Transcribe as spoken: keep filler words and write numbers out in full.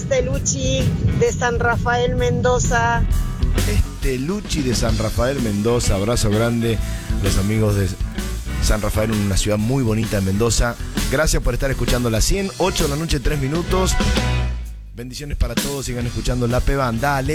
este Luchi de San Rafael, Mendoza. Este Luchi de San Rafael, Mendoza. Abrazo grande a los amigos de San Rafael, una ciudad muy bonita en Mendoza. Gracias por estar escuchando la cien, ocho de la noche, tres minutos. Bendiciones para todos, sigan escuchando La Pebán. Dale.